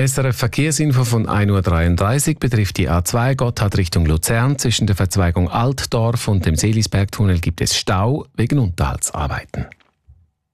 SRF Verkehrsinfo von 1:33 Uhr betrifft die A2 Gotthard Richtung Luzern. Zwischen der Verzweigung Altdorf und dem Seelisbergtunnel gibt es Stau wegen Unterhaltsarbeiten.